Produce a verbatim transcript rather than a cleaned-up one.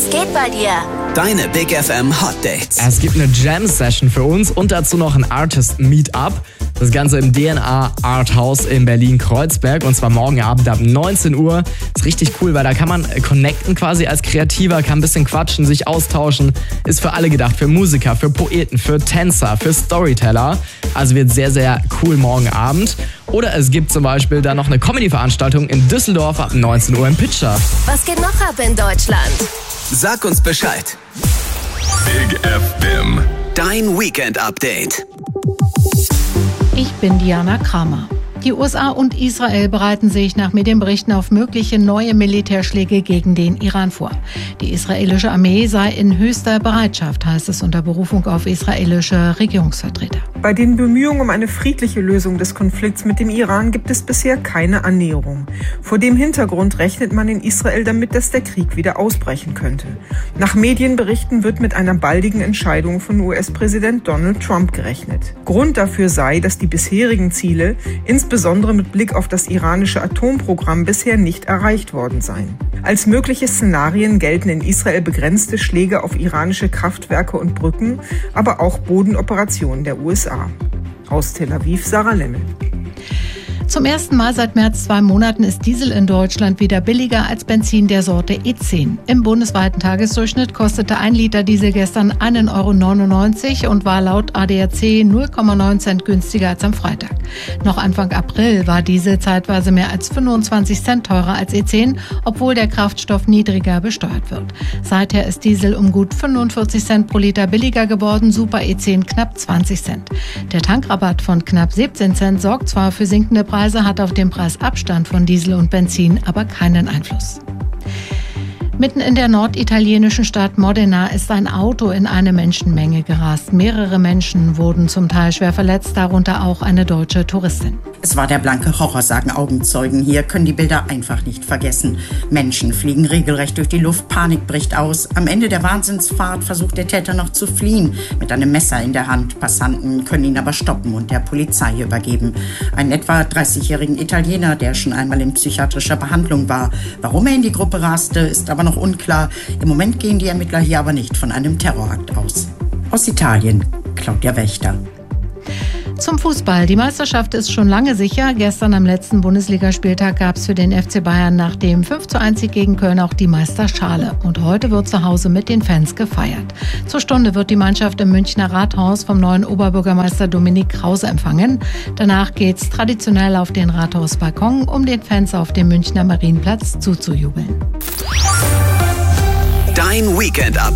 Was geht bei dir? Deine Big F M Hot Dates. Es gibt eine Jam-Session für uns und dazu noch ein Artist-Meetup. Das Ganze im D N A Art House in Berlin-Kreuzberg und zwar morgen Abend ab neunzehn Uhr. Ist richtig cool, weil da kann man connecten quasi als Kreativer, kann ein bisschen quatschen, sich austauschen. Ist für alle gedacht, für Musiker, für Poeten, für Tänzer, für Storyteller. Also wird sehr, sehr cool morgen Abend. Oder es gibt zum Beispiel da noch eine Comedy-Veranstaltung in Düsseldorf ab neunzehn Uhr im Pitcher. Was geht noch ab in Deutschland? Sag uns Bescheid. Big F M. Dein Weekend-Update. Ich bin Diana Kramer. Die U S A und Israel bereiten sich nach Medienberichten auf mögliche neue Militärschläge gegen den Iran vor. Die israelische Armee sei in höchster Bereitschaft, heißt es unter Berufung auf israelische Regierungsvertreter. Bei den Bemühungen um eine friedliche Lösung des Konflikts mit dem Iran gibt es bisher keine Annäherung. Vor dem Hintergrund rechnet man in Israel damit, dass der Krieg wieder ausbrechen könnte. Nach Medienberichten wird mit einer baldigen Entscheidung von U S-Präsident Donald Trump gerechnet. Grund dafür sei, dass die bisherigen Ziele, insbesondere mit Blick auf das iranische Atomprogramm, bisher nicht erreicht worden seien. Als mögliche Szenarien gelten in Israel begrenzte Schläge auf iranische Kraftwerke und Brücken, aber auch Bodenoperationen der U S A. Aus Tel Aviv, Sarah Lemmel. Zum ersten Mal seit mehr als zwei Monaten ist Diesel in Deutschland wieder billiger als Benzin der Sorte E zehn. Im bundesweiten Tagesdurchschnitt kostete ein Liter Diesel gestern ein Euro neunundneunzig und war laut A D A C null Komma neun Cent günstiger als am Freitag. Noch Anfang April war Diesel zeitweise mehr als fünfundzwanzig Cent teurer als E zehn, obwohl der Kraftstoff niedriger besteuert wird. Seither ist Diesel um gut fünfundvierzig Cent pro Liter billiger geworden, Super E zehn knapp zwanzig Cent. Der Tankrabatt von knapp siebzehn Cent sorgt zwar für sinkende Preise, hat auf den Preisabstand von Diesel und Benzin aber keinen Einfluss. Mitten in der norditalienischen Stadt Modena ist ein Auto in eine Menschenmenge gerast. Mehrere Menschen wurden zum Teil schwer verletzt, darunter auch eine deutsche Touristin. Es war der blanke Horror, sagen Augenzeugen. Hier können die Bilder einfach nicht vergessen. Menschen fliegen regelrecht durch die Luft, Panik bricht aus. Am Ende der Wahnsinnsfahrt versucht der Täter noch zu fliehen, mit einem Messer in der Hand. Passanten können ihn aber stoppen und der Polizei übergeben. Einen etwa dreißigjährigen Italiener, der schon einmal in psychiatrischer Behandlung war. Warum er in die Gruppe raste, ist aber noch unklar. Im Moment gehen die Ermittler hier aber nicht von einem Terrorakt aus. Aus Italien, Claudia Wächter. Zum Fußball. Die Meisterschaft ist schon lange sicher. Gestern am letzten Bundesligaspieltag gab es für den F C Bayern nach dem fünf zu eins Sieg gegen Köln auch die Meisterschale. Und heute wird zu Hause mit den Fans gefeiert. Zur Stunde wird die Mannschaft im Münchner Rathaus vom neuen Oberbürgermeister Dominik Krause empfangen. Danach geht's traditionell auf den Rathausbalkon, um den Fans auf dem Münchner Marienplatz zuzujubeln. Dein Weekend-Update.